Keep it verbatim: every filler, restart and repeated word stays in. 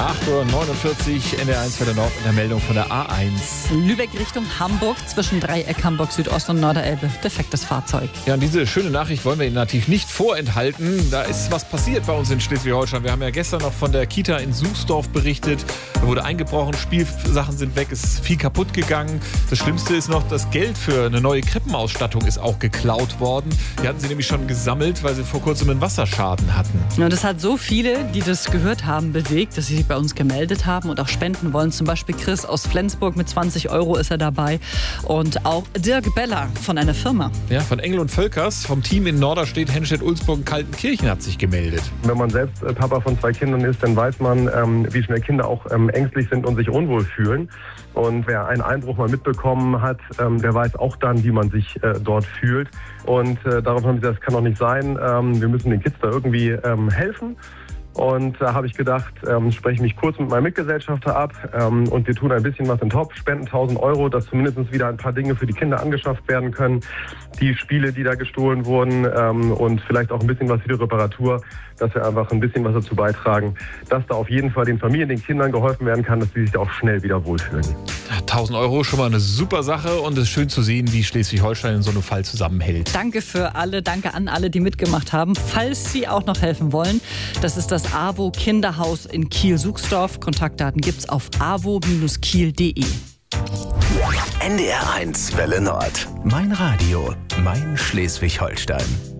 acht Uhr neunundvierzig, N D R eins für der Nord in der Meldung von der A eins. Lübeck Richtung Hamburg, zwischen Dreieck Hamburg Südost und Norderelbe. Defektes Fahrzeug. Ja, und diese schöne Nachricht wollen wir Ihnen natürlich nicht vorenthalten. Da ist was passiert bei uns in Schleswig-Holstein. Wir haben ja gestern noch von der Kita in Suchsdorf berichtet. Da wurde eingebrochen, Spielsachen sind weg, ist viel kaputt gegangen. Das Schlimmste ist noch, das Geld für eine neue Krippenausstattung ist auch geklaut worden. Die hatten sie nämlich schon gesammelt, weil sie vor kurzem einen Wasserschaden hatten. Ja, das hat so viele, die das gehört haben, bewegt, dass sie sich bei uns gemeldet haben und auch spenden wollen. Zum Beispiel Chris aus Flensburg mit zwanzig Euro ist er dabei. Und auch Dirk Beller von einer Firma. Ja, von Engel und Völkers, vom Team in Norderstedt, Henstedt, Ulzburg und Kaltenkirchen hat sich gemeldet. Wenn man selbst äh, Papa von zwei Kindern ist, dann weiß man, ähm, wie schnell Kinder auch ähm, ängstlich sind und sich unwohl fühlen. Und wer einen Einbruch mal mitbekommen hat, ähm, der weiß auch dann, wie man sich äh, dort fühlt. Und äh, darauf haben wir gesagt, das kann doch nicht sein. Ähm, wir müssen den Kids da irgendwie ähm, helfen. Und da habe ich gedacht, ähm, spreche ich mich kurz mit meinem Mitgesellschafter ab ähm, und wir tun ein bisschen was in den Topf, spenden tausend Euro, dass zumindest wieder ein paar Dinge für die Kinder angeschafft werden können. Die Spiele, die da gestohlen wurden ähm, und vielleicht auch ein bisschen was für die Reparatur, dass wir einfach ein bisschen was dazu beitragen, dass da auf jeden Fall den Familien, den Kindern geholfen werden kann, dass sie sich da auch schnell wieder wohlfühlen. tausend Euro, schon mal eine super Sache und es ist schön zu sehen, wie Schleswig-Holstein in so einem Fall zusammenhält. Danke für alle, danke an alle, die mitgemacht haben. Falls Sie auch noch helfen wollen, das ist das A W O Kinderhaus in Kiel-Suchsdorf. Kontaktdaten gibt's auf a w o Bindestrich kiel punkt d e. N D R eins Welle Nord. Mein Radio, mein Schleswig-Holstein.